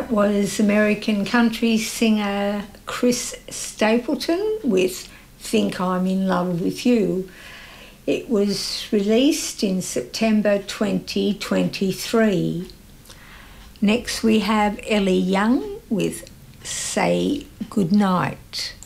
That was American country singer Chris Stapleton with Think I'm in Love with You. It was released in September 2023. Next we have Ellie Young with Say Goodnight.